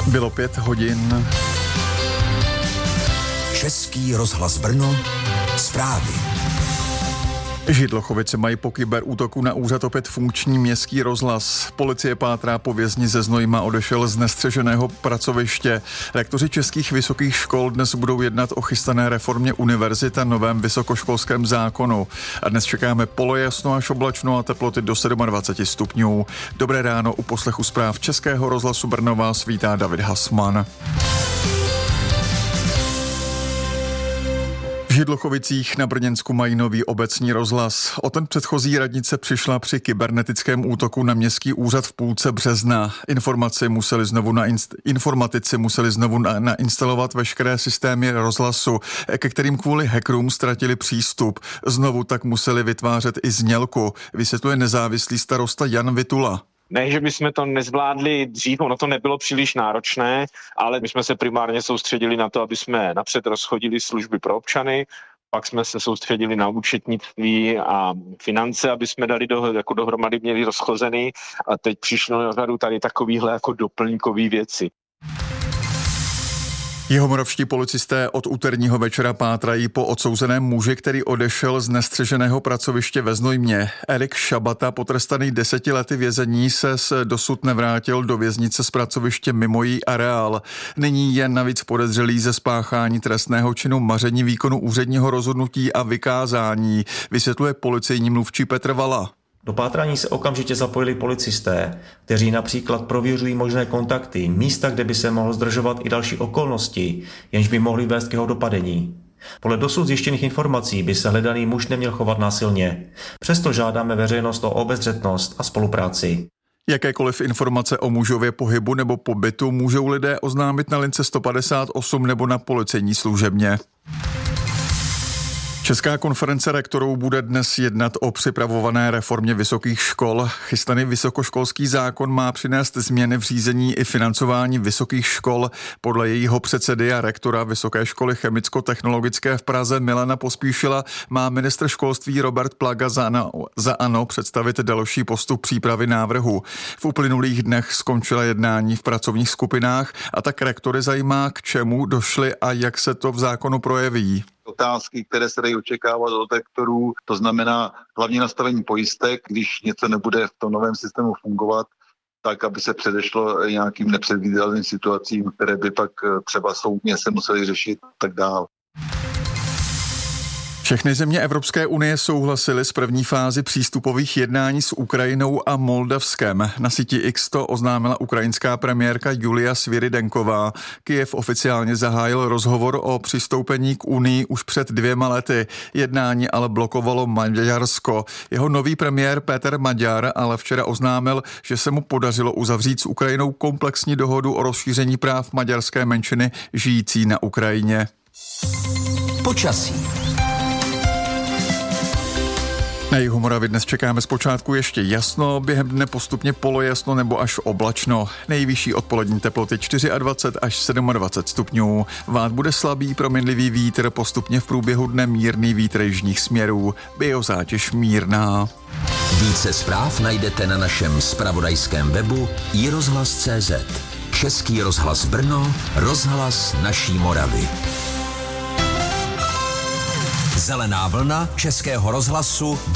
Bylo 5 hodin. Český rozhlas Brno, zprávy. Židlochovice mají po kyberútoku na úřad opět funkční městský rozhlas. Policie pátrá po vězni ze Znojma, odešel z nestřeženého pracoviště. Rektoři českých vysokých škol dnes budou jednat o chystané reformě univerzit a novém vysokoškolském zákonu. A dnes čekáme polojasno až oblačno a teploty do 27 stupňů. Dobré ráno, u poslechu zpráv Českého rozhlasu Brno vás vítá David Hasman. V Židlochovicích na Brněnsku mají nový obecní rozhlas. O ten předchozí radnice přišla při kybernetickém útoku na městský úřad v půlce března. Informatici museli znovu nainstalovat veškeré systémy rozhlasu, ke kterým kvůli hackerům ztratili přístup. Znovu tak museli vytvářet i znělku, vysvětluje nezávislý starosta Jan Vitula. Ne, že bychom to nezvládli dřív, ono to nebylo příliš náročné, ale my jsme se primárně soustředili na to, aby jsme napřed rozchodili služby pro občany, pak jsme se soustředili na účetnictví a finance, aby jsme dali dohromady, měli rozchozený, a teď přišlo na řadu tady takovýhle jako doplňkový věci. Jihomoravští policisté od úterního večera pátrají po odsouzeném muži, který odešel z nestřeženého pracoviště ve Znojmě. Erik Šabata, potrestaný 10 lety vězení, se dosud nevrátil do věznice z pracoviště mimo její areál. Nyní je navíc podezřelý ze spáchání trestného činu maření výkonu úředního rozhodnutí a vykázání, vysvětluje policejní mluvčí Petr Vala. Do pátrání se okamžitě zapojili policisté, kteří například prověřují možné kontakty, místa, kde by se mohlo zdržovat, i další okolnosti, jenž by mohly vést k jeho dopadení. Podle dosud zjištěných informací by se hledaný muž neměl chovat násilně. Přesto žádáme veřejnost o obezřetnost a spolupráci. Jakékoliv informace o mužově pohybu nebo pobytu můžou lidé oznámit na lince 158 nebo na policejní služebně. Česká konference rektorů bude dnes jednat o připravované reformě vysokých škol. Chystaný vysokoškolský zákon má přinést změny v řízení i financování vysokých škol. Podle jejího předsedy a rektora Vysoké školy chemicko-technologické v Praze Milana Pospíšila má ministr školství Robert Plaga za ANO představit další postup přípravy návrhu. V uplynulých dnech skončila jednání v pracovních skupinách a tak rektory zajímá, k čemu došli a jak se to v zákonu projeví. Otázky, které se dají očekávat od rektorů, to znamená hlavně nastavení pojistek, když něco nebude v tom novém systému fungovat, tak aby se předešlo nějakým nepředvídatelným situacím, které by pak třeba soudně se museli řešit a tak dále. Všechny země Evropské unie souhlasily s první fázi přístupových jednání s Ukrajinou a Moldavskem. Na síti X to oznámila ukrajinská premiérka Julia Svyrydenková. Kyjev oficiálně zahájil rozhovor o přistoupení k Unii už před 2 lety. Jednání ale blokovalo Maďarsko. Jeho nový premiér Péter Maďar ale včera oznámil, že se mu podařilo uzavřít s Ukrajinou komplexní dohodu o rozšíření práv maďarské menšiny žijící na Ukrajině. Počasí. Na jihu Moravy dnes čekáme zpočátku ještě jasno, během dne postupně polojasno nebo až oblačno. Nejvyšší odpolední teploty 24 až 27 stupňů. Vát bude slabý proměnlivý vítr, postupně v průběhu dne mírný vítr jižních směrů. Biozátěž mírná. Více zpráv najdete na našem zpravodajském webu iRozhlas.cz. Český rozhlas Brno, rozhlas naší Moravy. Zelená vlna Českého rozhlasu